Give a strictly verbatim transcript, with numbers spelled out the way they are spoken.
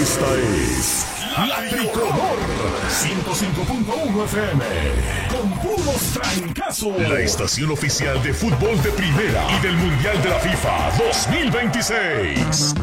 Esta es La Tricolor ciento cinco punto uno F M con puros trancazos. La estación oficial de fútbol de primera y del Mundial de la FIFA dos mil veintiséis.